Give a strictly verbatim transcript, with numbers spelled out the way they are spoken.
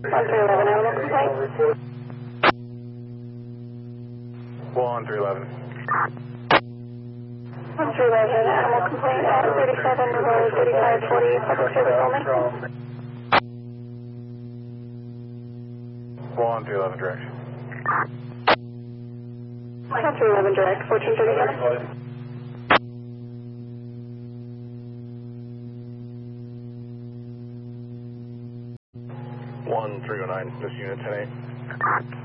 one three eleven, animal complaint. one three eleven. one three eleven, animal complaint at thirty-seven Road thirty-five forty, public service only. one three eleven direct. one three eleven direct, fourteen thirty-seven. one three oh nine, this unit ten eight.